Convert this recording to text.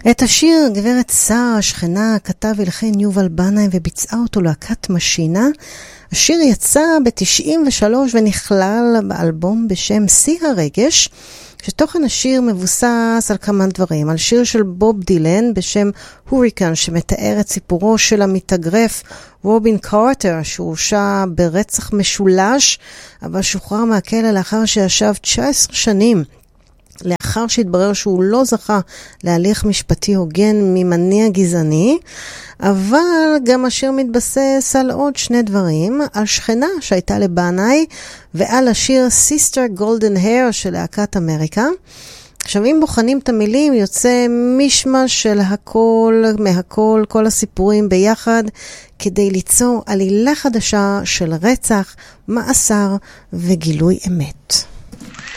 את השיר גברת שר, השכנה, כתב ולחן יובל בנאי וביצעה אותו להקת משינה. השיר יצא ב-93 ונכלל באלבום בשם שיא הרגש, שתוכן השיר מבוסס על כמה דברים. על שיר של בוב דילן בשם הוריקן, שמתאר את סיפורו של המתאגרף רובין קארטר, שהורשע ברצח משולש, אבל שוחרר מהכלא לאחר שישב 19 שנים. לאחר שהתברר שהוא לא זכה להליך משפטי הוגן ממניע גזעני, אבל גם השיר מתבסס על עוד שני דברים, על שכנה שהייתה לבנאי, ועל השיר Sister Golden Hair של להקת אמריקה. עכשיו אם בוחנים את המילים יוצא משמש של הכל, מהכל, כל הסיפורים ביחד, כדי ליצור עלילה חדשה של רצח, מאסר וגילוי אמת.